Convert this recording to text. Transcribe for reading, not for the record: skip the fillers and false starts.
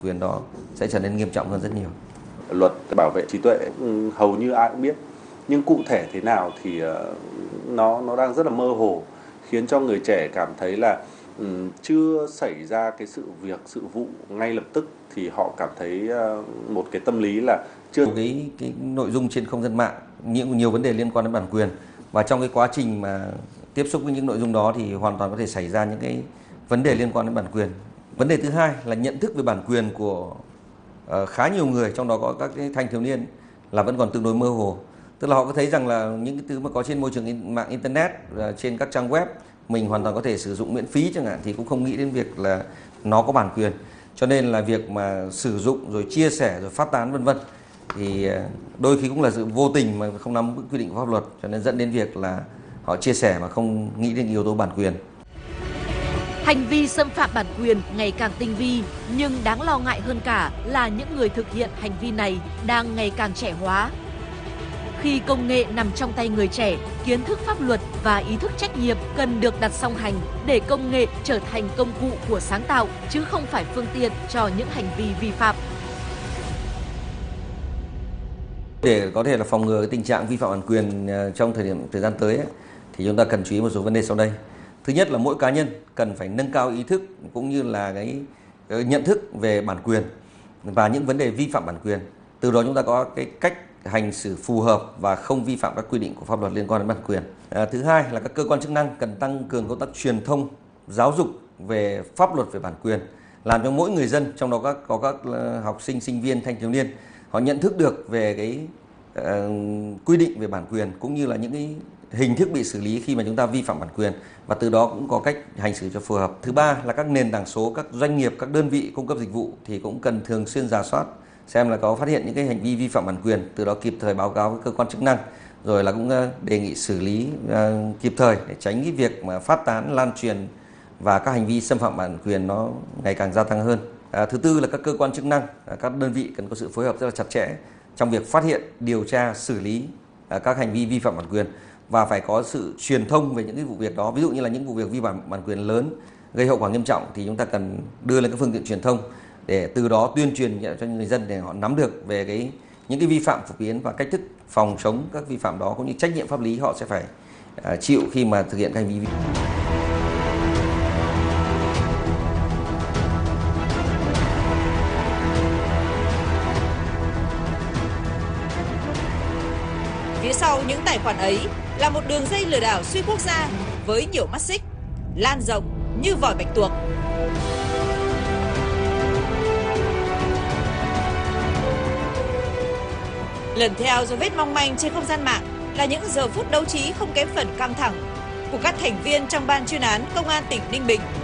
quyền đó sẽ trở nên nghiêm trọng hơn rất nhiều. Luật bảo vệ trí tuệ hầu như ai cũng biết, nhưng cụ thể thế nào thì nó đang rất là mơ hồ, khiến cho người trẻ cảm thấy là chưa xảy ra cái sự vụ ngay lập tức thì họ cảm thấy một cái tâm lý là chưa. Cái nội dung trên không gian mạng nhiều vấn đề liên quan đến bản quyền, và trong cái quá trình mà tiếp xúc với những nội dung đó thì hoàn toàn có thể xảy ra những cái vấn đề liên quan đến bản quyền. Vấn đề thứ hai là nhận thức về bản quyền của khá nhiều người, trong đó có các cái thanh thiếu niên, là vẫn còn tương đối mơ hồ. Tức là họ có thấy rằng là những cái thứ mà có trên môi trường mạng internet, trên các trang web mình hoàn toàn có thể sử dụng miễn phí chẳng hạn, thì cũng không nghĩ đến việc là nó có bản quyền. Cho nên là việc mà sử dụng rồi chia sẻ rồi phát tán vân vân thì đôi khi cũng là sự vô tình mà không nắm vững quy định của pháp luật, cho nên dẫn đến việc là họ chia sẻ mà không nghĩ đến yếu tố bản quyền. Hành vi xâm phạm bản quyền ngày càng tinh vi, nhưng đáng lo ngại hơn cả là những người thực hiện hành vi này đang ngày càng trẻ hóa. Khi công nghệ nằm trong tay người trẻ, kiến thức pháp luật và ý thức trách nhiệm cần được đặt song hành để công nghệ trở thành công cụ của sáng tạo, chứ không phải phương tiện cho những hành vi vi phạm. Để có thể là phòng ngừa cái tình trạng vi phạm bản quyền trong thời gian tới thì chúng ta cần chú ý một số vấn đề sau đây. Thứ nhất là mỗi cá nhân cần phải nâng cao ý thức cũng như là cái nhận thức về bản quyền và những vấn đề vi phạm bản quyền. Từ đó chúng ta có cái cách hành xử phù hợp và không vi phạm các quy định của pháp luật liên quan đến bản quyền. Thứ hai là các cơ quan chức năng cần tăng cường công tác truyền thông, giáo dục về pháp luật về bản quyền, làm cho mỗi người dân, trong đó có các học sinh, sinh viên, thanh thiếu niên, họ nhận thức được về cái quy định về bản quyền cũng như là những cái hình thức bị xử lý khi mà chúng ta vi phạm bản quyền, và từ đó cũng có cách hành xử cho phù hợp. Thứ ba là các nền tảng số, các doanh nghiệp, các đơn vị cung cấp dịch vụ thì cũng cần thường xuyên rà soát xem là có phát hiện những cái hành vi vi phạm bản quyền, từ đó kịp thời báo cáo với cơ quan chức năng, rồi là cũng đề nghị xử lý kịp thời để tránh cái việc mà phát tán, lan truyền và các hành vi xâm phạm bản quyền nó ngày càng gia tăng hơn. Thứ tư là các cơ quan chức năng, các đơn vị cần có sự phối hợp rất là chặt chẽ trong việc phát hiện, điều tra, xử lý các hành vi vi phạm bản quyền, và phải có sự truyền thông về những cái vụ việc đó. Ví dụ như là những vụ việc vi phạm bản quyền lớn gây hậu quả nghiêm trọng thì chúng ta cần đưa lên các phương tiện truyền thông để từ đó tuyên truyền cho người dân để họ nắm được về những cái vi phạm phổ biến và cách thức phòng chống các vi phạm đó, cũng như trách nhiệm pháp lý họ sẽ phải chịu khi mà thực hiện hành vi vi phạm. Phía sau những tài khoản ấy là một đường dây lừa đảo xuyên quốc gia với nhiều mắt xích, lan rộng như vòi bạch tuộc. Lần theo dấu vết mong manh trên không gian mạng là những giờ phút đấu trí không kém phần căng thẳng của các thành viên trong ban chuyên án Công an tỉnh Ninh Bình